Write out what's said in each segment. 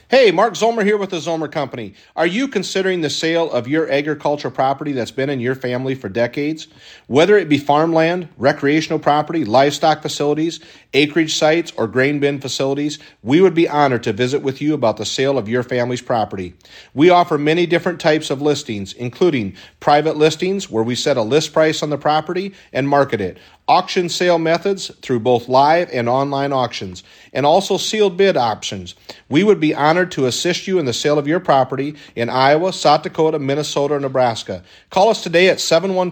Hey, Mark Zomer here with the Zomer Company. Are you considering the sale of your agricultural property that's been in your family for decades? Whether it be farmland, recreational property, livestock facilities, acreage sites, or grain bin facilities, we would be honored to visit with you about the sale of your family's property. We offer many different types of listings, including private listings where we set a list price on the property and market it, auction sale methods through both live and online auctions, and also sealed bid options. We would be honored to assist you in the sale of your property in Iowa, South Dakota, Minnesota, or Nebraska. Call us today at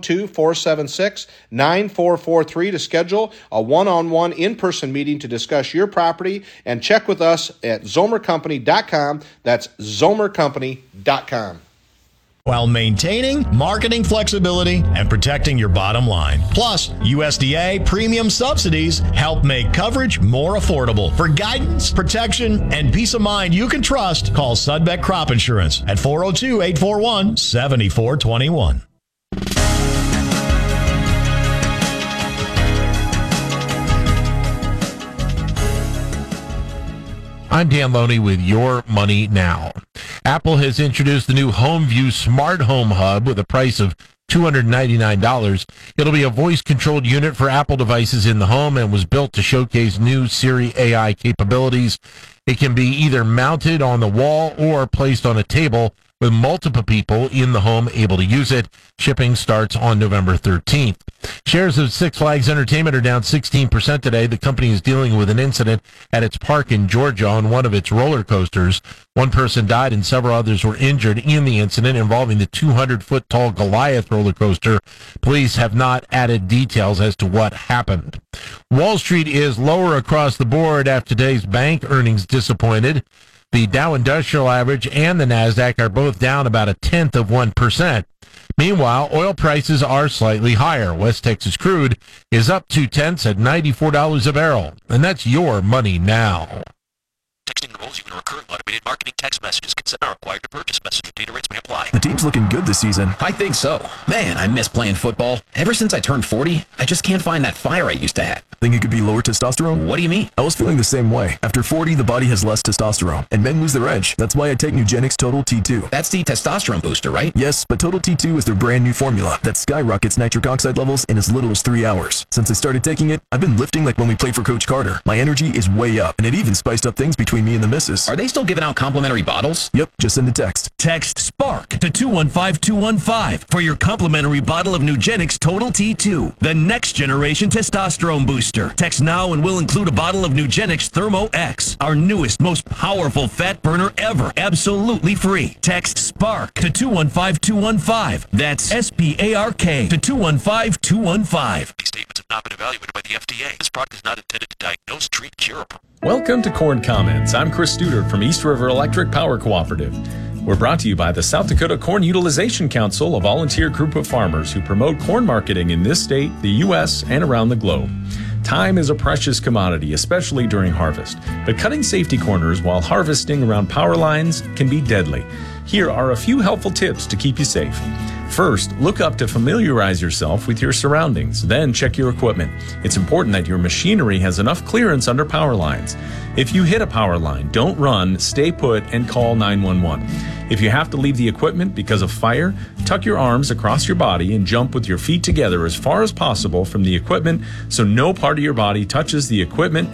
712-476-9443 to schedule a one-on-one in-person meeting to discuss your property, and check with us at zomercompany.com. That's zomercompany.com. While maintaining marketing flexibility and protecting your bottom line. Plus, USDA premium subsidies help make coverage more affordable. For guidance, protection, and peace of mind you can trust, call Sudbeck Crop Insurance at 402-841-7421. I'm Dan Loney with Your Money Now. Apple has introduced the new HomeView Smart Home Hub with a price of $299. It'll be a voice-controlled unit for Apple devices in the home and was built to showcase new Siri AI capabilities. It can be either mounted on the wall or placed on a table with multiple people in the home able to use it. Shipping starts on November 13th. Shares of Six Flags Entertainment are down 16% today. The company is dealing with an incident at its park in Georgia on one of its roller coasters. One person died and several others were injured in the incident involving the 200-foot-tall Goliath roller coaster. Police have not added details as to what happened. Wall Street is lower across the board after today's bank earnings disappointed. The Dow Industrial Average and the NASDAQ are both down about 0.1%. Meanwhile, oil prices are slightly higher. West Texas crude is up 0.2 at $94 a barrel. And that's Your Money Now. Texting enrolls you in a recurring automated marketing text messages. Consent are required to purchase. Message and data rates may apply. The team's looking good this season. I think so. Man, I miss playing football. Ever since I turned 40, I just can't find that fire I used to have. Think it could be lower testosterone? What do you mean? I was feeling the same way. After 40, the body has less testosterone, and men lose their edge. That's why I take Nugenix Total T2. That's the testosterone booster, right? Yes, but Total T2 is their brand new formula that skyrockets nitric oxide levels in as little as 3 hours. Since I started taking it, I've been lifting like when we played for Coach Carter. My energy is way up, and it even spiced up things between me and the missus. Are they still giving out complimentary bottles? Yep, just send a text. Text SPARK to 215215 for your complimentary bottle of Nugenix Total T2, the next generation testosterone booster. Text now and we'll include a bottle of Nugenix Thermo X, our newest, most powerful fat burner ever, absolutely free. Text SPARK to 215215. That's SPARK to 215215. These statements have not been evaluated by the FDA. This product is not intended to diagnose, treat, cure. Welcome to Corn Comments. I'm Chris Studer from East River Electric Power Cooperative. We're brought to you by the South Dakota Corn Utilization Council, a volunteer group of farmers who promote corn marketing in this state, the U.S., and around the globe. Time is a precious commodity, especially during harvest, but cutting safety corners while harvesting around power lines can be deadly. Here are a few helpful tips to keep you safe. First, look up to familiarize yourself with your surroundings. Then check your equipment. It's important that your machinery has enough clearance under power lines. If you hit a power line, don't run, stay put, and call 911. If you have to leave the equipment because of fire, tuck your arms across your body and jump with your feet together as far as possible from the equipment so no part of your body touches the equipment